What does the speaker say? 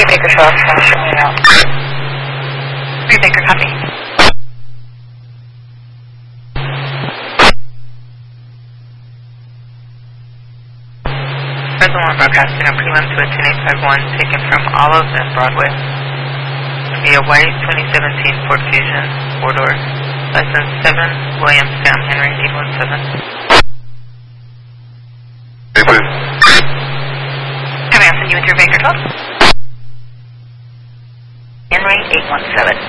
Baker 12, show me out. 3 Baker, copy. Present 1 broadcasting a prelim to a 10851 taken from Olive and Broadway via white 2017 Ford Fusion 4-door, license 7, William Sam Henry 817. Hey, please. Coming, I'll send you with your Baker 12. Henry 817.